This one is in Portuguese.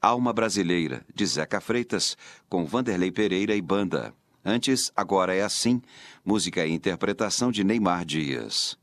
Alma Brasileira, de Zeca Freitas, com Vanderlei Pereira e banda. Antes, Agora é Assim, música e interpretação de Neymar Dias.